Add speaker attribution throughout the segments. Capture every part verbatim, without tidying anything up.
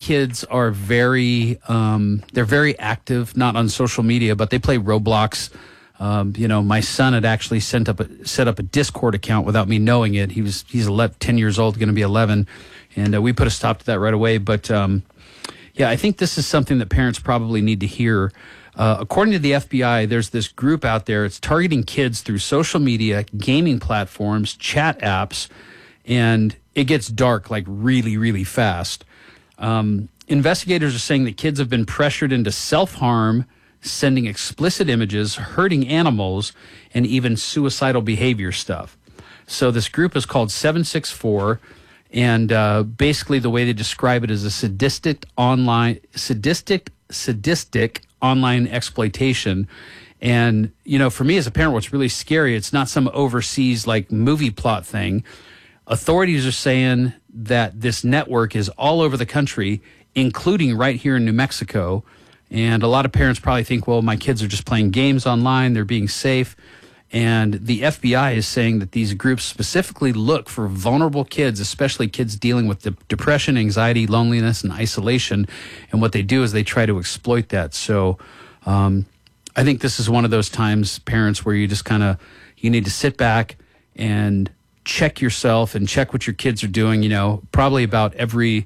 Speaker 1: kids are very, um, they're very active, not on social media, but they play Roblox. Um, you know, my son had actually sent up a, set up a Discord account without me knowing it. He was, he's eleven, ten years old, going to be eleven. And uh, we put a stop to that right away. But, um, yeah, I think this is something that parents probably need to hear. Uh, according to the F B I, there's this group out there. It's targeting kids through social media, gaming platforms, chat apps, and it gets dark like really, really fast. Um, investigators are saying that kids have been pressured into self-harm, sending explicit images, hurting animals, and even suicidal behavior stuff. So this group is called seven six four, and uh, basically the way they describe it is a sadistic online, sadistic, sadistic online exploitation. And, you know, for me as a parent, what's really scary, it's not some overseas like movie plot thing. Authorities are saying that this network is all over the country, including right here in New Mexico. And a lot of parents probably think, well, my kids are just playing games online, they're being safe. And the F B I is saying that these groups specifically look for vulnerable kids, especially kids dealing with de- depression, anxiety, loneliness, and isolation. And what they do is they try to exploit that. So um, I think this is one of those times, parents, where you just kind of, you need to sit back and check yourself and check what your kids are doing. You know, probably about every,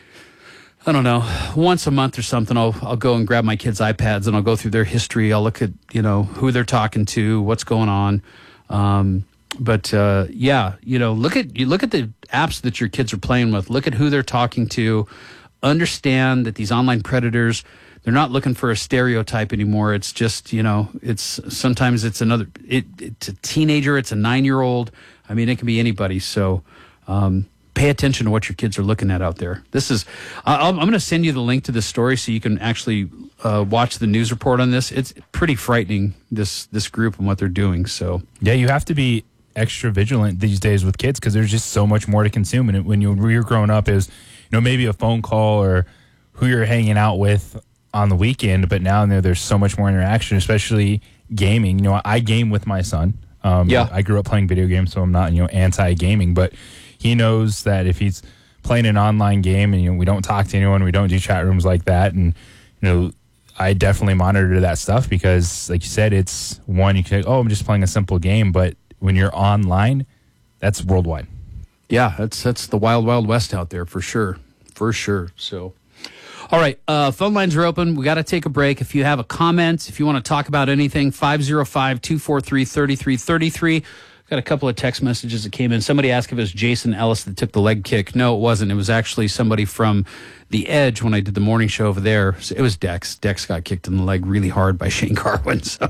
Speaker 1: I don't know, once a month or something, I'll I'll go and grab my kids' iPads and I'll go through their history. I'll look at, you know, who they're talking to, what's going on. Um, but uh, yeah, you know, look at you look at the apps that your kids are playing with. Look at who they're talking to. Understand that these online predators, they're not looking for a stereotype anymore. It's just, you know, it's sometimes it's another. It, it's a teenager. It's a nine-year-old. I mean, it can be anybody. So. Um, Pay attention to what your kids are looking at out there. This is, I'll, I'm going to send you the link to this story so you can actually uh, watch the news report on this. It's pretty frightening, this this group and what they're doing. So
Speaker 2: yeah, you have to be extra vigilant these days with kids because there's just so much more to consume. And when you, when you're growing up, is, you know, maybe a phone call or who you're hanging out with on the weekend, but now and there, there's so much more interaction, especially gaming. You know, I game with my son. Um,
Speaker 1: yeah,
Speaker 2: I grew up playing video games, so I'm not, you know, anti-gaming, but he knows that if he's playing an online game and, you know, we don't talk to anyone, we don't do chat rooms like that. And, you know, I definitely monitor that stuff because, like you said, it's one, you can say, oh, I'm just playing a simple game. But when you're online, that's worldwide.
Speaker 1: Yeah, that's that's the wild, wild west out there for sure. For sure. So, all right. Uh, phone lines are open. We got to take a break. If you have a comment, if you want to talk about anything, five oh five, two four three, three three three three. Got a couple of text messages that came in. Somebody asked if it was Jason Ellis that took the leg kick. No, it wasn't. It was actually somebody from The Edge when I did the morning show over there. It was Dex. Dex got kicked in the leg really hard by Shane Carwin. So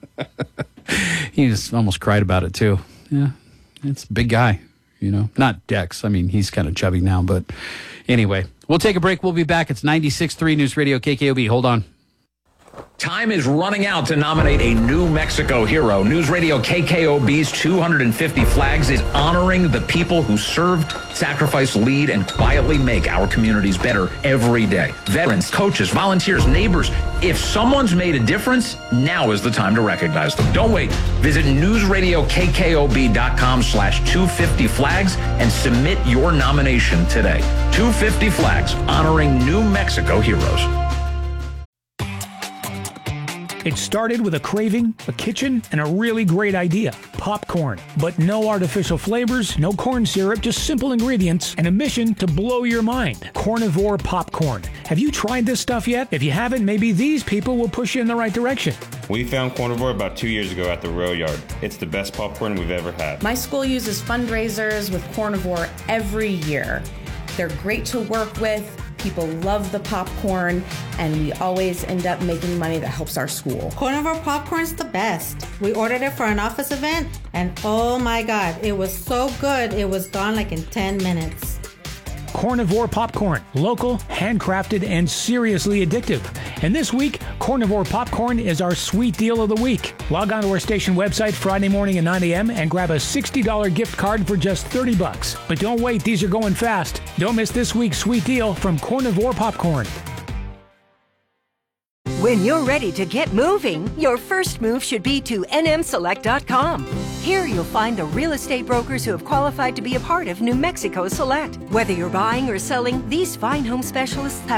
Speaker 1: he just almost cried about it too. Yeah, it's a big guy, you know. Not Dex. I mean, he's kind of chubby now. But anyway, we'll take a break. We'll be back. It's ninety-six point three News Radio K K O B. Hold on.
Speaker 3: Time is running out to nominate a New Mexico hero. News Radio K K O B's two hundred fifty Flags is honoring the people who served, sacrifice, lead, and quietly make our communities better every day. Veterans, coaches, volunteers, neighbors. If someone's made a difference, now is the time to recognize them. Don't wait. Visit newsradioKKOB.com slash 250 Flags and submit your nomination today. two fifty Flags, honoring New Mexico heroes.
Speaker 4: It started with a craving, a kitchen, and a really great idea, popcorn. But no artificial flavors, no corn syrup, just simple ingredients, and a mission to blow your mind. Cornivore popcorn. Have you tried this stuff yet? If you haven't, maybe these people will push you in the right direction.
Speaker 5: We found Cornivore about two years ago at the rail yard. It's the best popcorn we've ever had.
Speaker 6: My school uses fundraisers with Cornivore every year. They're great to work with. People love the popcorn, and we always end up making money that helps our school.
Speaker 7: Cornivore popcorn's the best. We ordered it for an office event, and oh my God, it was so good, it was gone like in ten minutes.
Speaker 4: Cornivore popcorn, local, handcrafted, and seriously addictive. And this week, Cornivore popcorn is our sweet deal of the week. Log on to our station website Friday morning at nine a.m. and grab a sixty dollars gift card for just thirty bucks. But don't wait, these are going fast. Don't miss this week's sweet deal from Cornivore popcorn.
Speaker 8: When you're ready to get moving, your first move should be to N M select dot com. Here you'll find the real estate brokers who have qualified to be a part of New Mexico Select. Whether you're buying or selling, these fine home specialists have